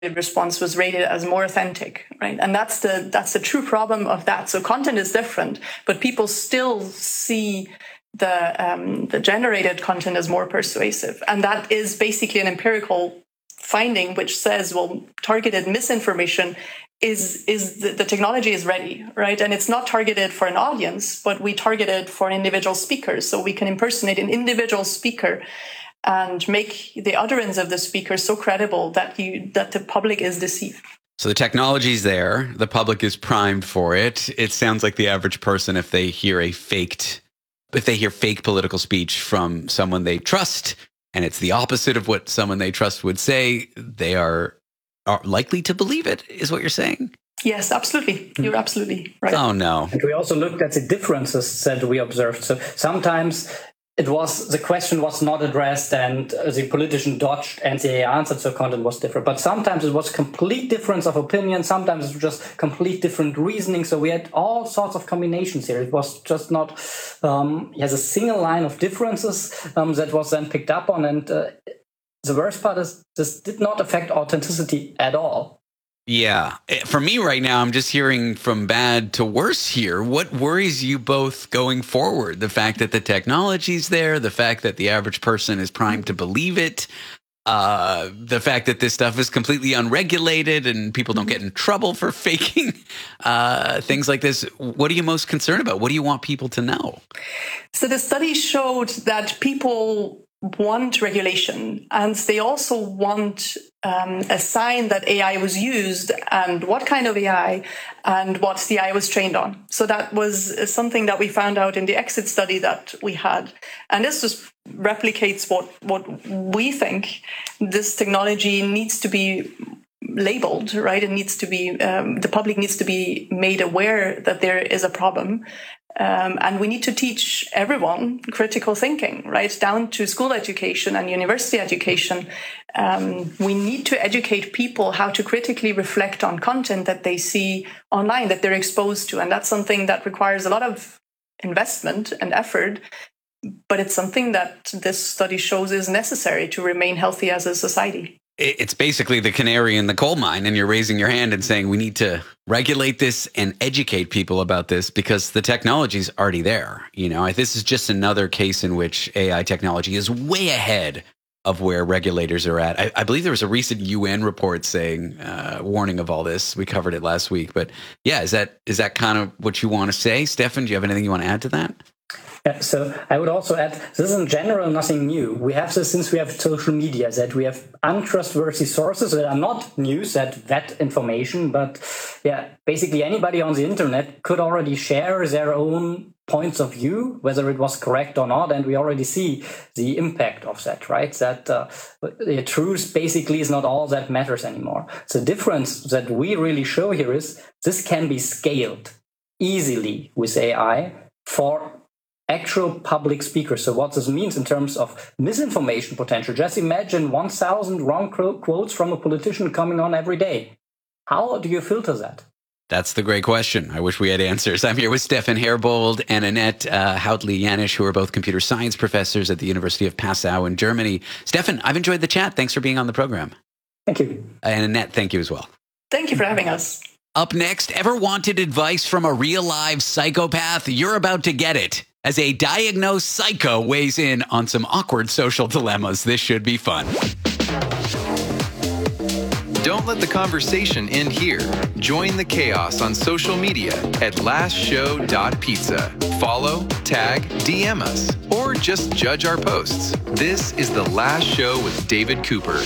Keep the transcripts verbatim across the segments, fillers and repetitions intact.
response was rated as more authentic, right? And that's the that's the true problem of that. So content is different, but people still see the um, the generated content as more persuasive, and that is basically an empirical finding which says, well, targeted misinformation is is the, the technology is ready, right? And it's not targeted for an audience, but we target it for individual speakers, so we can impersonate an individual speaker and make the utterance of the speaker so credible that you that the public is deceived. So the technology's there, the public is primed for it. It sounds like the average person, if they hear a faked, if they hear fake political speech from someone they trust, and it's the opposite of what someone they trust would say, they are, are likely to believe it, is what you're saying? Yes, absolutely. You're absolutely right. Oh, no. And we also looked at the differences that we observed. So sometimes it was, the question was not addressed and the politician dodged and the answer, so content was different. But sometimes it was complete difference of opinion. Sometimes it was just complete different reasoning. So we had all sorts of combinations here. It was just not, um, yes, a single line of differences um, that was then picked up on. And uh, the worst part is this did not affect authenticity at all. Yeah. For me right now, I'm just hearing from bad to worse here. What worries you both going forward? The fact that the technology's there, the fact that the average person is primed to believe it, uh, the fact that this stuff is completely unregulated and people don't get in trouble for faking uh, things like this. What are you most concerned about? What do you want people to know? So the study showed that people want regulation, and they also want um, a sign that A I was used and what kind of A I and what the A I was trained on. So that was something that we found out in the exit study that we had. And this just replicates what, what we think. This technology needs to be labeled, right? It needs to be, um, the public needs to be made aware that there is a problem. Um, and we need to teach everyone critical thinking, right, down to school education and university education. Um, we need to educate people how to critically reflect on content that they see online, that they're exposed to. And that's something that requires a lot of investment and effort. But it's something that this study shows is necessary to remain healthy as a society. It's basically the canary in the coal mine, and you're raising your hand and saying we need to regulate this and educate people about this because the technology's already there. You know, this is just another case in which A I technology is way ahead of where regulators are at. I, I believe there was a recent U N report saying, uh, warning of all this. We covered it last week, but yeah, is that is that kind of what you want to say, Stefan? Do you have anything you want to add to that? Yeah, so I would also add, this is in general nothing new. We have this since we have social media, that we have untrustworthy sources that are not news, that vet information, but yeah, basically anybody on the internet could already share their own points of view, whether it was correct or not, and we already see the impact of that, right? That uh, the truth basically is not all that matters anymore. The difference that we really show here is this can be scaled easily with A I for actual public speakers. So what this means in terms of misinformation potential, just imagine one thousand wrong quotes from a politician coming on every day. How do you filter that? That's the great question. I wish we had answers. I'm here with Stefan Herbold and Annette uh, Hautli-Janisch, who are both computer science professors at the University of Passau in Germany. Stefan, I've enjoyed the chat. Thanks for being on the program. Thank you. And Annette, thank you as well. Thank you for having us. Up next, ever wanted advice from a real live psychopath? You're about to get it. As a diagnosed psycho weighs in on some awkward social dilemmas. This should be fun. Don't let the conversation end here. Join the chaos on social media at last show dot pizza. Follow, tag, D M us, or just judge our posts. This is The Last Show with David Cooper.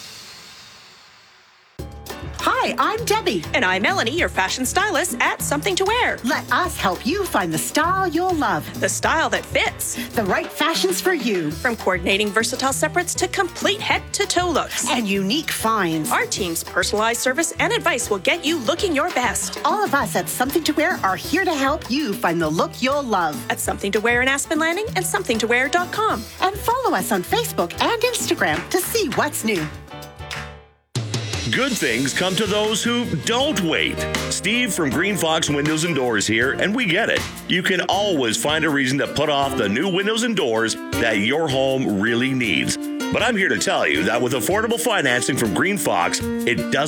Hi, I'm Debbie. And I'm Melanie, your fashion stylist at Something to Wear. Let us help you find the style you'll love. The style that fits. The right fashions for you. From coordinating versatile separates to complete head-to-toe looks. And unique finds. Our team's personalized service and advice will get you looking your best. All of us at Something to Wear are here to help you find the look you'll love. At Something to Wear in Aspen Landing and something to wear dot com. And follow us on Facebook and Instagram to see what's new. Good things come to those who don't wait. Steve from Green Fox Windows and Doors here, and we get it. You can always find a reason to put off the new windows and doors that your home really needs. But I'm here to tell you that with affordable financing from Green Fox, it doesn't